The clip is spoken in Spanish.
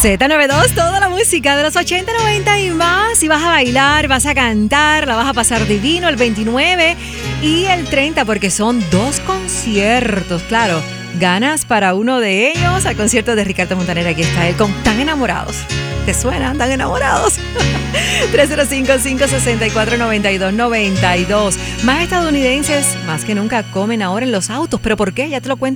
Z92, toda la música de los 80, 90 y más. Y vas a bailar, vas a cantar, la vas a pasar divino el 29 y el 30 porque son 2 conciertos. Claro, ganas para uno de ellos al concierto de Ricardo Montaner. Aquí está él con Tan Enamorados. ¿Te suenan? Tan Enamorados. 305-564-9292. Más estadounidenses, más que nunca, comen ahora en los autos. ¿Pero por qué? Ya te lo cuento